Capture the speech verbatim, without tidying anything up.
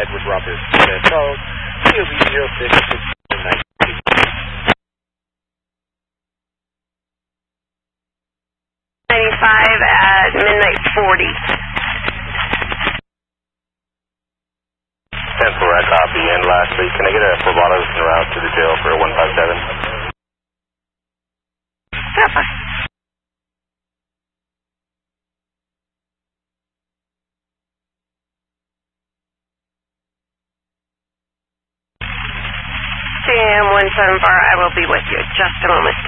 Edward Roberts. Charles, C O B zero six six nine two. ninety-five at midnight forty. ten four, I copy. And lastly, can I get a Bravado en route to the jail for one five seven? Papa. C M one seven four, I will be with you. Just a moment.